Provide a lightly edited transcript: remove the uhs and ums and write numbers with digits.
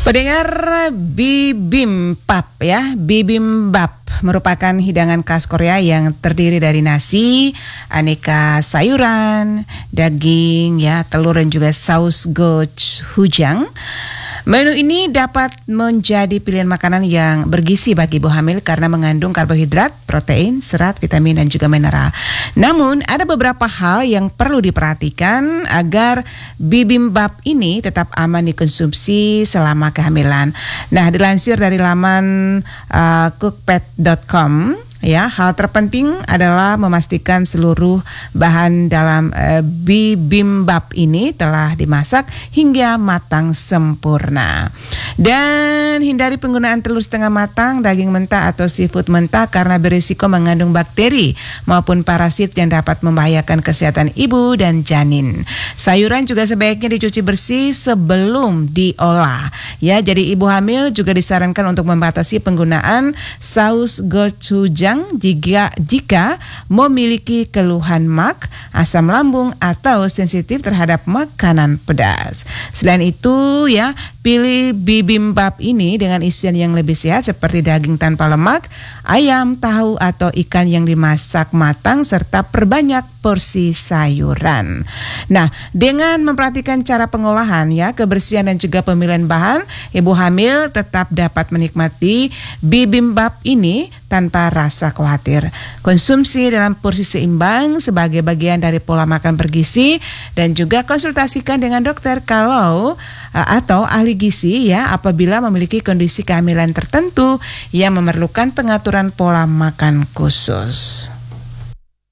Pendengar, bibimbap ya, bibimbap merupakan hidangan khas Korea yang terdiri dari nasi, aneka sayuran, daging ya, telur dan juga saus gochujang. Menu ini dapat menjadi pilihan makanan yang bergizi bagi ibu hamil karena mengandung karbohidrat, protein, serat, vitamin, dan juga mineral. Namun, ada beberapa hal yang perlu diperhatikan agar bibimbap ini tetap aman dikonsumsi selama kehamilan. Nah, dilansir dari laman cookpad.com, ya, hal terpenting adalah memastikan seluruh bahan dalam bibimbap ini telah dimasak hingga matang sempurna. Dan hindari penggunaan telur setengah matang, daging mentah atau seafood mentah karena berisiko mengandung bakteri maupun parasit yang dapat membahayakan kesehatan ibu dan janin. Sayuran juga sebaiknya dicuci bersih sebelum diolah. Ya, jadi ibu hamil juga disarankan untuk membatasi penggunaan saus gochujang jika memiliki keluhan MAG, asam lambung atau sensitif terhadap makanan pedas. Selain itu ya, pilih bibimbap ini dengan isian yang lebih sehat seperti daging tanpa lemak, ayam, tahu atau ikan yang dimasak matang serta perbanyak porsi sayuran. Nah, dengan memperhatikan cara pengolahan ya, kebersihan dan juga pemilihan bahan, ibu hamil tetap dapat menikmati bibimbap ini tanpa rasa khawatir. Konsumsi dalam porsi seimbang sebagai bagian dari pola makan bergizi dan juga konsultasikan dengan dokter atau ahli gizi ya apabila memiliki kondisi kehamilan tertentu yang memerlukan pengaturan pola makan khusus.